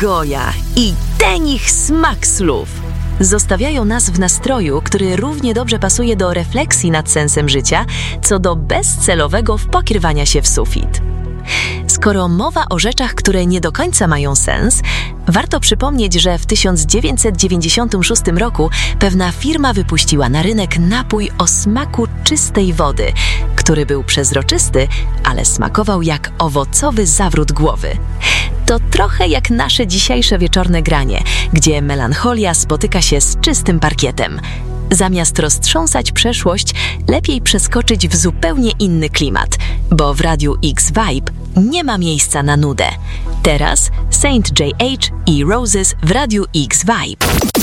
Goja i ten ich smak słów zostawiają nas w nastroju, który równie dobrze pasuje do refleksji nad sensem życia, co do bezcelowego wpakrywania się w sufit. Skoro mowa o rzeczach, które nie do końca mają sens, warto przypomnieć, że w 1996 roku pewna firma wypuściła na rynek napój o smaku czystej wody, który był przezroczysty, ale smakował jak owocowy zawrót głowy. To trochę jak nasze dzisiejsze wieczorne granie, gdzie melancholia spotyka się z czystym parkietem. Zamiast roztrząsać przeszłość, lepiej przeskoczyć w zupełnie inny klimat, bo w Radiu X Vibe nie ma miejsca na nudę. Teraz Saint J.H. i Roses w Radiu X Vibe.